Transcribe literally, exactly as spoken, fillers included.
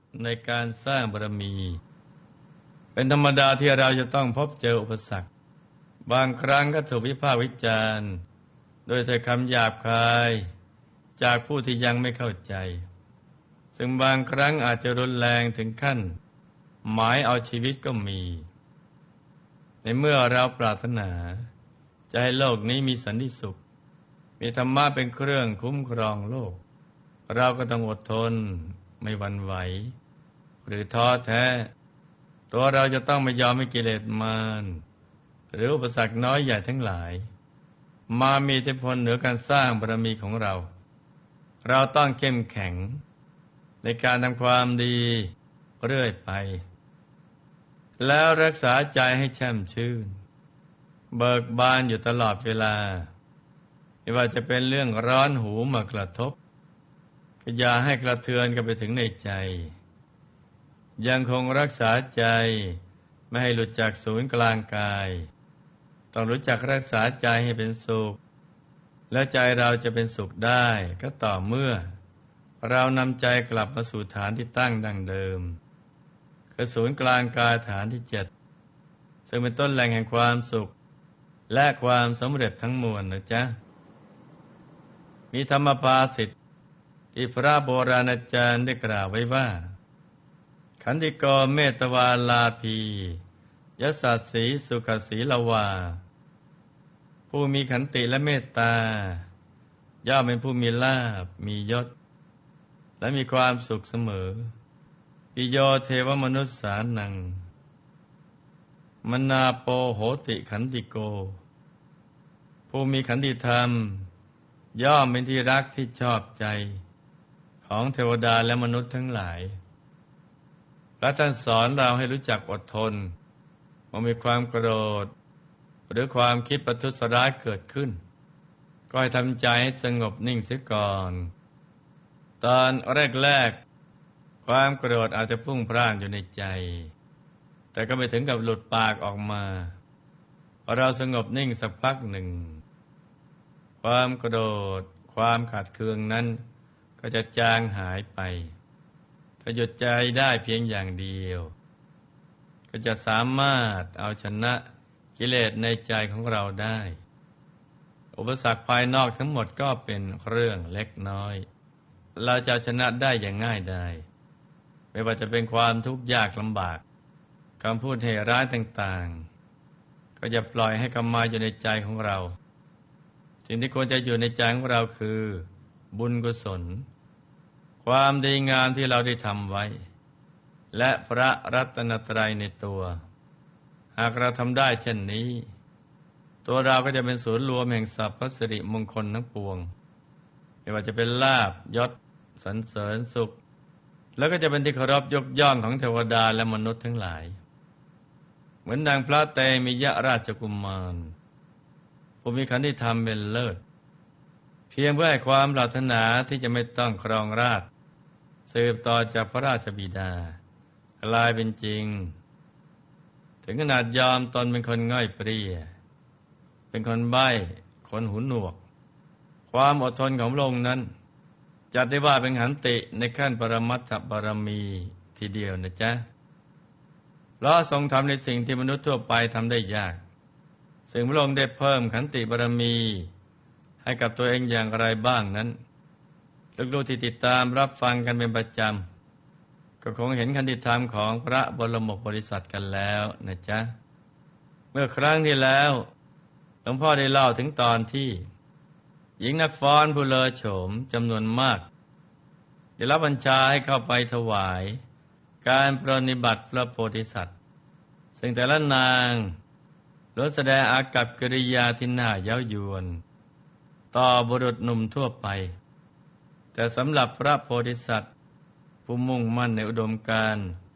ในการสร้างบารมีเป็นธรรมดาที่เราจะต้องพบเจออุปสรรคบางครั้งก็ถูกวิพากษ์วิจารณ์โดยถ้อยคำหยาบคายจากผู้ที่ยังไม่เข้าใจซึ่งบางครั้งอาจจะรุนแรงถึงขั้นหมายเอาชีวิตก็มีในเมื่อเราปรารถนาจะให้โลกนี้มีสันติสุขมีธรรมะเป็นเครื่องคุ้มครองโลกเราก็ต้องอดทนไม่หวั่นไหวหรือท้อแท้ตัวเราจะต้องไม่ยอมให้กิเลสมารหรืออุปสรรคน้อยใหญ่ทั้งหลายมามีอิทธิพลเหนือการสร้างบารมีของเราเราต้องเข้มแข็งในการทำความดีเรื่อยไปแล้วรักษาใจให้แช่มชื่นเบิกบานอยู่ตลอดเวลาไม่ว่าจะเป็นเรื่องร้อนหูมากระทบก็อย่าให้กระเทือนกันไปถึงในใจยังคงรักษาใจไม่ให้หลุดจากศูนย์กลางกายต้องรู้จักรักษาใจให้เป็นสุขและใจเราจะเป็นสุขได้ก็ต่อเมื่อเรานำใจกลับมาสู่ฐานที่ตั้งดั้งเดิมคือศูนย์กลางกายฐานที่เจ็ดซึ่งเป็นต้นแหล่งแห่งความสุขและความสำเร็จทั้งมวลนะจ๊ะมีธรรมภาษิตที่พระโบราณอาจารย์ได้กล่าวไว้ว่าขันติโกเมตวาลาภียสัสสีสุขสีลวาผู้มีขันติและเมตตาย่อมเป็นผู้มีลาภมียศและมีความสุขเสมอปิโยเทวมนุษสานังมนาโปโหติขันติโกผู้มีขันติธรรมย่อมเป็นที่รักที่ชอบใจของเทวดาและมนุษย์ทั้งหลายพระท่านสอนเราให้รู้จักอดทนเมื่อมีความโกรธหรือความคิดประทุษร้ายเกิดขึ้นก็ให้ทำใจให้สงบนิ่งเสียก่อนตอนแรกๆความโกรธอาจจะพุ่งพล่านอยู่ในใจแต่ก็ไม่ถึงกับหลุดปากออกมาพอเราสงบนิ่งสักพักหนึ่งความโกรธความขัดเคืองนั้นก็จะจางหายไปถ้าหยุดใจได้เพียงอย่างเดียวก็จะสามารถเอาชนะกิเลสในใจของเราได้อุปสรรคภายนอกทั้งหมดก็เป็นเรื่องเล็กน้อยเราจะชนะได้อย่างง่ายดายไม่ว่าจะเป็นความทุกข์ยากลำบากคำพูดเหตุร้ายต่างๆก็จะปล่อยให้เข้ามาอยู่ในใจของเราสิ่งที่ควรจะอยู่ในใจของเราคือบุญกุศลความดีงามที่เราได้ทำไว้และพระรัตนตรัยในตัวหากเราทำได้เช่นนี้ตัวเราก็จะเป็นศูนย์รวมแห่งสรรพสิริมงคลทั้งปวงไม่ว่าจะเป็นลาภยศสรรเสริญสุขแล้วก็จะเป็นที่เคารพยกย่องของเทวดาและมนุษย์ทั้งหลายเหมือนดังพระเตมิยราชกุมารผู้มีขันติธรรมเป็นเลิศเพียงเพื่อให้ความปรารถนาที่จะไม่ต้องครองราชย์สืบต่อจากพระราชบิดากลายเป็นจริงถึงขนาดยอมตนเป็นคนง่อยเปรี้ยเป็นคนใบ้คนหูหนวกความอดทนของพระองค์นั้นจัดได้ว่าเป็นขันติในขั้นปรมัตถบารมีทีเดียวนะจ๊ะเพราะทรงทำในสิ่งที่มนุษย์ทั่วไปทำได้ยากซึ่งพระองค์ได้เพิ่มขันติบารมีให้กับตัวเองอย่างไรบ้างนั้นลูกๆที่ติดตามรับฟังกันเป็นประจำก็คงเห็นขันติธรรมของพระบรมโพธิสัตว์กันแล้วนะจ๊ะเมื่อครั้งที่แล้วหลวงพ่อได้เล่าถึงตอนที่หญิงนักฟ้อนผู้เลอโฉมจำนวนมากได้รับบัญชาให้เข้าไปถวายการปรนนิบัติพระโพธิสัตว์ซึ่งแต่ละนางล้วนแสดงอากัปกิริยาที่น่าเย้ายวนต่อบุรุษหนุ่มทั่วไปแต่สำหรับพระโพธิสัตว์ผู้มุ่งมั่นในอุดมการณ์